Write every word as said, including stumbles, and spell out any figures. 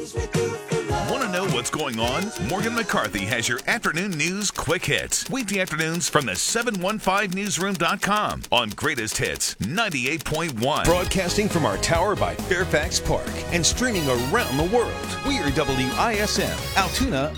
Want to know what's going on? Morgan McCarthy has your afternoon news quick hits. Weekday afternoons from the seven fifteen newsroom dot com on Greatest Hits ninety-eight point one. Broadcasting from our tower by Fairfax Park and streaming around the world. We are W I S M, Altoona,